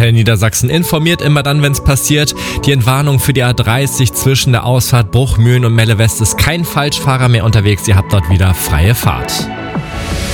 Verkehrsverkehr Niedersachsen informiert immer dann, wenn es passiert. Die Entwarnung für die A30 zwischen der Ausfahrt Bruchmühlen und Melle West ist kein Falschfahrer mehr unterwegs. Ihr habt dort wieder freie Fahrt.